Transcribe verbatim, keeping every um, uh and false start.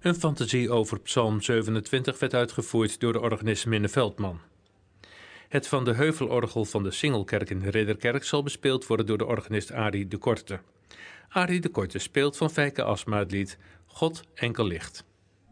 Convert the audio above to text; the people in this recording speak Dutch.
Een fantasie over Psalm zevenentwintig werd uitgevoerd door de organist Minne Veldman. Het Van de Heuvelorgel van de Singelkerk in Ridderkerk zal bespeeld worden door de organist Arie de Korte. Arie de Korte speelt van Fijke Asma het lied God enkel licht.